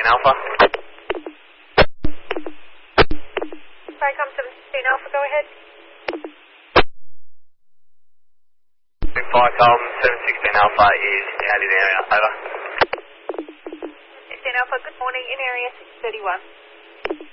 Alpha. Tricom 716 Alpha, go ahead. Tricom 716 Alpha is out in area, over. 16 Alpha, good morning, in area 631.